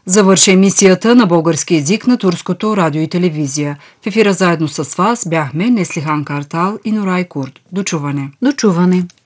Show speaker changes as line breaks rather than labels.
Завърши емисията на български език на турското радио и телевизия. В ефира заедно с вас бяхме Неслихан Картал и Нурай Курд. До чуване!
До чуване!